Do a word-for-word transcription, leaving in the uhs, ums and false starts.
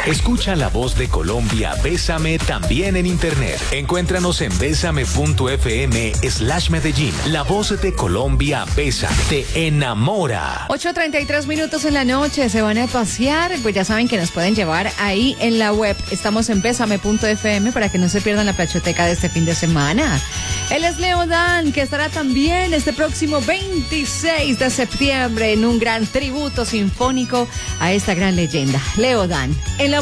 Escucha la voz de Colombia, Bésame, también en internet. Encuéntranos en bésame.fm slash Medellín. La voz de Colombia, Bésame, te enamora. ocho treinta y tres minutos en la noche, se van a pasear, pues ya saben que nos pueden llevar ahí en la web. Estamos en bésame.fm para que no se pierdan la plachoteca de este fin de semana. Él es Leo Dan, que estará también este próximo veintiséis de septiembre en un gran tributo sinfónico a esta gran leyenda. Leo Dan, en la